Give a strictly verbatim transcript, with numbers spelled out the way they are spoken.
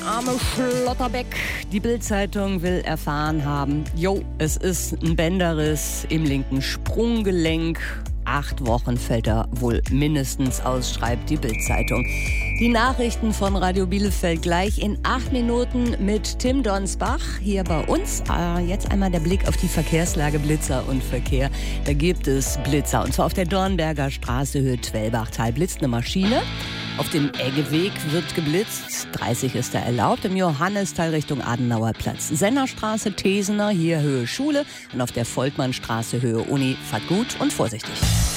arme Schlotterbeck. Die Bild-Zeitung will erfahren haben, jo, es ist ein Bänderriss im linken Sprunggelenk. Acht Wochen fällt er wohl mindestens aus, schreibt die Bild-Zeitung. Die Nachrichten von Radio Bielefeld gleich in acht Minuten mit Tim Donsbach hier bei uns. Äh, jetzt einmal der Blick auf die Verkehrslage, Blitzer und Verkehr. Da gibt es Blitzer, und zwar auf der Dornberger Straße, Höhe Twellbachtal. Blitzt eine Maschine. Auf dem Eggeweg wird geblitzt. dreißig ist da erlaubt. Im Johannisthal Richtung Adenauerplatz. Sennerstraße, Tesener, hier Höhe Schule. Und auf der Volkmannstraße, Höhe Uni. Fahrt gut und vorsichtig.